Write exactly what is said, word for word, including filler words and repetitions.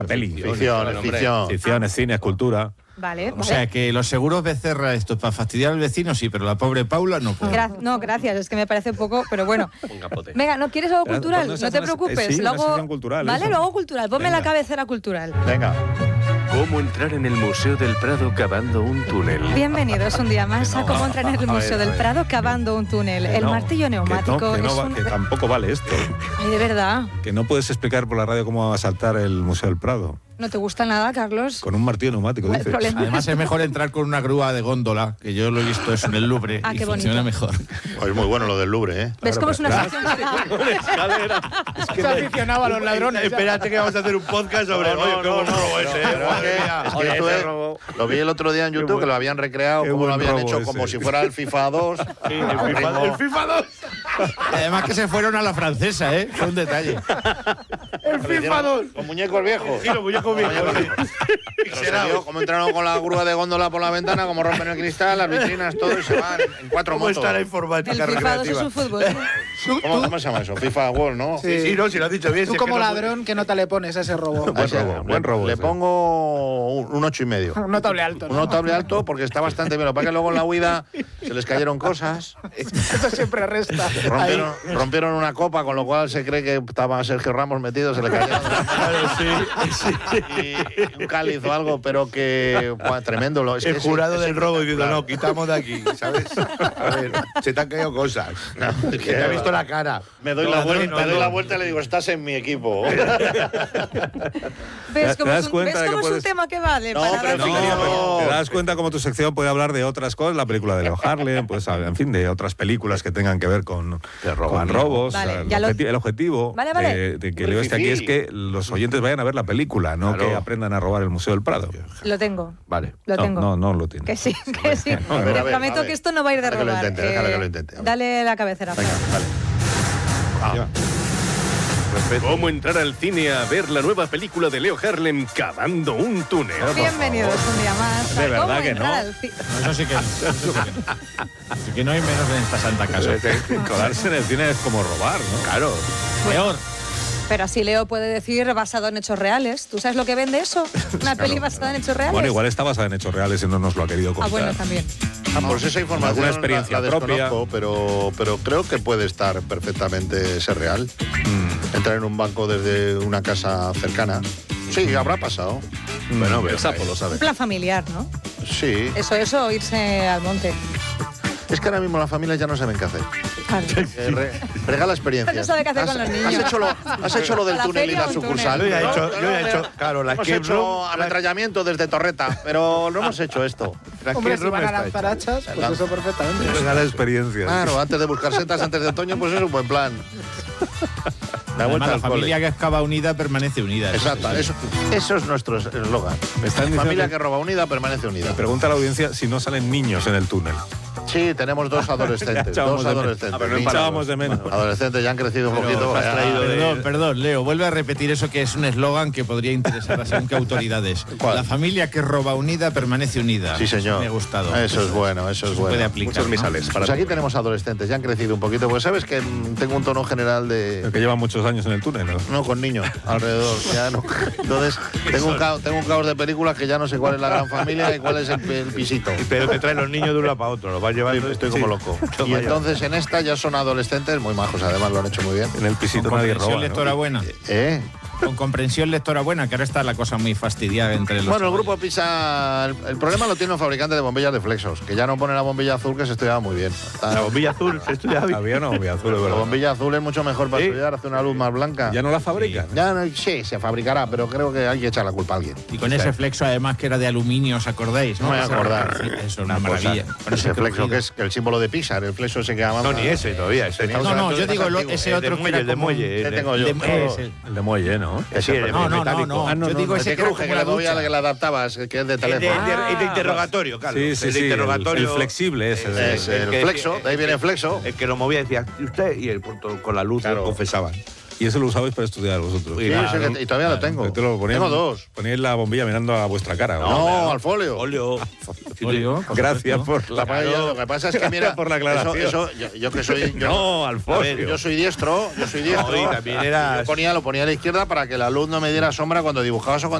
Peli. Ficción, es ficción. Ficción, es cine, es cultura. Vale, O vale. sea, que los seguros Becerra, esto para fastidiar al vecino, sí, pero la pobre Paula no puede. Gra- no, gracias, es que me parece un poco, pero bueno. Un capote. Venga, ¿no quieres algo Pero, cultural? ¿dónde se No hace te una- preocupes. eh, sí, lo una hago- sección cultural, Vale, eso. lo hago cultural. Ponme Venga. la cabecera cultural. Venga. ¿Cómo entrar en el Museo del Prado cavando un túnel? Bienvenidos un día más a cómo entrar en el A Museo ver, del a ver. Prado cavando un túnel. Que El no, martillo que no, neumático que no es va- un... que tampoco vale esto. Ay, de verdad. Que no puedes explicar por la radio cómo va a saltar el Museo del Prado. ¿No te gusta nada, Carlos? Con un martillo neumático, El dices. problema- Además es mejor entrar con una grúa de góndola, que yo lo he visto eso en el Louvre, Ah, y qué funciona bonito. mejor. Pues es muy bueno lo del Louvre, ¿eh? ¿Ves cómo es una claro. sección? Se aficionaba a los ladrones. Espérate que vamos a hacer un podcast sobre... No, Oye, no, qué no, buen no, robo ese, pero ¿eh? es que- Madre mía. es que Oye, estuve- ese robo. Lo vi el otro día en YouTube, que lo habían recreado, qué como lo buen habían robo hecho, como ese. si fuera el FIFA dos. Sí, el FIFA, el FIFA dos. Además que se fueron a la francesa, ¿eh? Fue un detalle. El FIFA dos. Con muñecos viejos. Sí, los muñecos viejos. Pero se vio cómo entraron con la grúa de góndola por la ventana, como rompen el cristal, las vitrinas, todo, y se van en cuatro ¿Cómo motos. está la El informática FIFA dos es recreativa? un fútbol. ¿Cómo, cómo se llama eso? FIFA World, ¿no? Sí, sí, no, si lo has dicho bien. Tú si es como que no- ladrón, ¿qué nota le pones a ese robo? O sea, robo, buen le- robo Le ese. pongo un, un ocho y medio. Un notable alto, Un ¿no? notable alto porque está bastante bien. Lo que pasa es que luego en la huida se les cayeron cosas. Eso siempre resta. Rompieron, rompieron una copa, con lo cual se cree que estaba Sergio Ramos metido, se le cayeron. Y un cáliz o algo, pero que buah, tremendo. Lo, es El que ese- jurado ese- del robo diciendo, claro. no, quitamos de aquí, ¿sabes? A ver, se te han caído cosas. No, es Que te ha visto la cara. Me doy, No, la, no, vuelta, no, me doy no. la vuelta y le digo, estás en mi equipo. ¿Ves ¿Te cómo das es un, cuenta ¿ves de que cómo es un puedes- tema que vale? No, para pero la no, ficción? no. Te das cuenta cómo tu sección puede hablar de otras cosas, la película de Leo Harlem, pues en fin, de otras películas que tengan que ver con, con robos. Vale, O sea, el, ya lo- objeti- el objetivo Vale, vale. de, de que El Leo esté aquí es fifí. que los oyentes vayan a ver la película, no Claro. que aprendan a robar el Museo del Prado. Lo tengo. Vale. Lo no, tengo. no, no lo tiene. Que sí, que sí. A ver, Te a ver, prometo a ver. que esto no va a ir de Déjale que lo robar. intente, déjale que lo intente, a ver. Dale la cabecera. Venga, vale. Ya. ¿Cómo entrar al cine a ver la nueva película de Leo Harlem cavando un túnel? Bienvenidos un día más. De a verdad cómo que entrar no. al ci- No, eso sí que no. Eso sí que no. Así que no hay menos en esta santa casa. Colarse en el cine es como robar, ¿no? Claro. Peor. Pero así Leo puede decir basado en hechos reales. ¿Tú sabes lo que vende eso? Una peli basada en hechos reales. Bueno, igual está basada en hechos reales y no nos lo ha querido contar. Ah, bueno, también. Ah, pues esa información Alguna experiencia la, la propia. desconozco, pero, pero creo que puede estar perfectamente ser real. Mm. Entrar en un banco desde una casa cercana. Sí, habrá pasado. Bueno, El sapo lo sabe. Un plan familiar, ¿no? Sí. Eso, eso, o irse al monte. Es que ahora mismo las familias ya no saben qué hacer. Claro. Eh, re- regala experiencia. No sabe qué hacer has, con los niños. Has hecho lo, has hecho lo del A la túnel y feria la o un sucursal. túnel. Yo ya he hecho, No, yo ya he no, hecho, no. claro, la Hemos escape hecho room, la, ametrallamiento desde Torreta, pero no hemos hecho esto. la Hombre, escape si room van a está lanzar hecha. hachas, pues eso perfectamente. Regala experiencia. Claro, antes de buscar setas antes de otoño, pues es un buen plan. La Además, vuelta la al familia cole. que excava unida permanece unida. Exacto, eso, eso es nuestro eslogan. Me están diciendo Familia que- que roba unida permanece unida. Pregunta a la audiencia si no salen niños en el túnel. Sí, tenemos dos adolescentes. Echábamos dos de menos. adolescentes. Ah, pero no niños. echábamos de menos. Adolescentes ya han crecido un Pero poquito. has ya. traído de- Perdón, perdón, Leo, vuelve a repetir eso que es un eslogan que podría interesar a según qué autoridades. ¿Cuál? La familia que roba unida permanece unida. Sí, señor. Me ha gustado. Eso es bueno, eso es Se puede bueno. aplicar. Muchos ¿no? misales. Para Pues aquí tenemos adolescentes, ya han crecido un poquito, porque sabes que mm, tengo un tono general El de... que lleva muchos años en el túnel, ¿no? No, con niños alrededor. Ya no. Entonces, tengo un, caos, tengo un caos de películas que ya no sé cuál es la gran familia y cuál es el, el pisito. Pero te traen los niños de un lado para otro, los vas llevando. Estoy, estoy como Sí. loco. Toma Y ya. entonces en esta ya son adolescentes muy majos, además lo han hecho muy bien. En el pisito Con nadie comprensión roba, lectora ¿no? buena. ¿Eh? Con comprensión lectora buena, que ahora está la cosa muy fastidiada entre los... Bueno, el chavales. grupo Pisa, el, el problema lo tiene un fabricante de bombillas de Flexos, que ya no pone la bombilla azul que se estudiaba muy bien. Está- La bombilla azul se estudia bien. Había una bombilla azul, es la verdad. bombilla azul es mucho mejor para ¿Sí? estudiar, hace una luz más blanca. Ya no la fabrican. Ya no, sí, se fabricará, pero creo que hay que echar la culpa a alguien. Y con ese flexo, además, que era de aluminio, ¿os acordáis? No me voy a Ese- acordar. Sí, eso es una Una cosa. maravilla. Con Ese flexo crujido. que es el símbolo de Pixar, el flexo ese que avanza. No, ni ese todavía. Ese Estamos No, no, hablando yo de digo más lo- antiguo. ese el otro de que muelle, era el de como- muelle. ¿Qué el de- tengo yo? de- Oh. ese- El de muelle, ¿no? Sí, el de No, no, no, metálico. no. Ah, no, Yo no, digo no. ese El que que era cruje, como que la le movía, ducha. que le adaptabas, que es de El de, teléfono. el de- el de interrogatorio, Carlos. Sí, sí, el de sí. El, interrogatorio. el flexible ese. de- Es el que- flexo, de ahí viene el flexo. El que lo movía decía, ¿y usted? Y el punto con la luz Claro. confesaban. Y eso lo usabais para estudiar vosotros. Sí, claro, ese que- y todavía Claro, lo tengo. te lo poníais- Tengo dos. Poníais la bombilla mirando a vuestra cara. ¿o No, no? al folio. Folio. Folio, por Gracias supuesto. por la... La paella, lo que pasa es que mira, por la aclaración. Eso, eso- yo, yo que soy yo, No, al a folio. ver, yo soy diestro, yo soy diestro. No, y también eras- Yo ponía, lo ponía a la izquierda para que la luz no me diera sombra cuando dibujabas o cuando